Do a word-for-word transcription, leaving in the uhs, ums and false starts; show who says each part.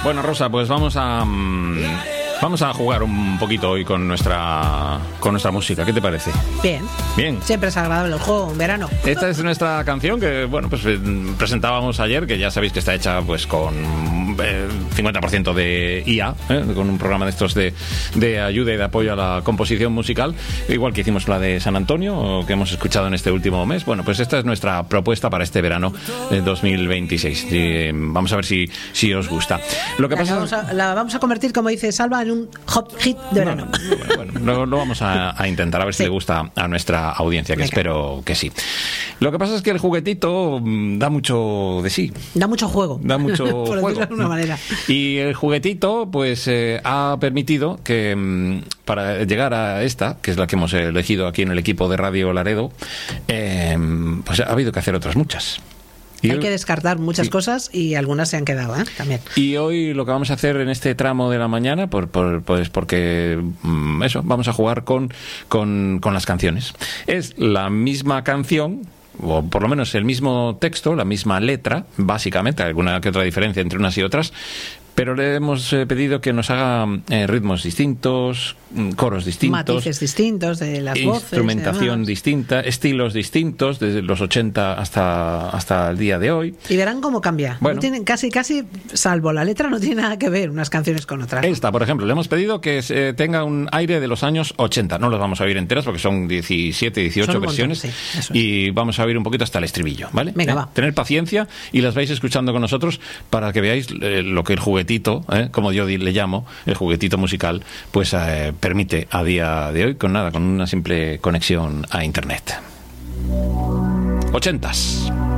Speaker 1: Bueno, Rosa, pues vamos a mm, vamos a jugar un poquito hoy con nuestra con nuestra música. ¿Qué te parece?
Speaker 2: Bien.
Speaker 1: Bien.
Speaker 2: Siempre es agradable el juego en verano.
Speaker 1: Esta es nuestra canción que, bueno, pues eh, presentábamos ayer, que ya sabéis que está hecha pues con eh, cincuenta por ciento de I A, ¿eh? Con un programa de estos de, de ayuda y de apoyo a la composición musical, igual que hicimos la de San Antonio, que hemos escuchado en este último mes. Bueno, pues esta es nuestra propuesta para este verano de dos mil veintiséis. Y, vamos a ver si, si os gusta. Lo que
Speaker 2: la,
Speaker 1: pasa
Speaker 2: vamos a, la vamos a convertir, como dice Salva, en un hot hit de verano.
Speaker 1: Bueno, bueno, bueno, lo, lo vamos a, a intentar, a ver si sí. le gusta a nuestra audiencia, que Venga. espero que sí. Lo que pasa es que el juguetito da mucho de sí.
Speaker 2: Da mucho juego.
Speaker 1: Da mucho
Speaker 2: Por
Speaker 1: juego.
Speaker 2: decirlo de alguna manera.
Speaker 1: Y el juguetito, pues, eh, ha permitido que, para llegar a esta, que es la que hemos elegido aquí en el equipo de Radio Laredo, eh, pues ha habido que hacer otras muchas.
Speaker 2: Y Hay hoy, que descartar muchas sí. cosas y algunas se han quedado, ¿eh? También.
Speaker 1: Y hoy lo que vamos a hacer en este tramo de la mañana, por, por, pues porque eso, vamos a jugar con, con, con las canciones. Es la misma canción, o por lo menos el mismo texto, la misma letra, básicamente, alguna que otra diferencia entre unas y otras, pero le hemos eh, pedido que nos haga eh, ritmos distintos, coros distintos,
Speaker 2: matices distintos de las voces,
Speaker 1: instrumentación distinta, estilos distintos desde los ochenta hasta hasta el día de hoy.
Speaker 2: Y verán cómo cambia.
Speaker 1: Bueno,
Speaker 2: no tienen casi casi salvo la letra no tiene nada que ver unas canciones con otras.
Speaker 1: Esta, por ejemplo, le hemos pedido que eh, tenga un aire de los años ochenta. No los vamos a oír enteras porque son diecisiete, dieciocho son versiones montón, sí, eso es. Y vamos a oír un poquito hasta el estribillo, ¿vale?
Speaker 2: Venga,
Speaker 1: eh,
Speaker 2: va.
Speaker 1: Tener paciencia y las vais escuchando con nosotros para que veáis eh, lo que el juguetito, eh, como yo le llamo, el juguetito musical, pues eh, permite a día de hoy, con nada, con una simple conexión a internet. Ochentas.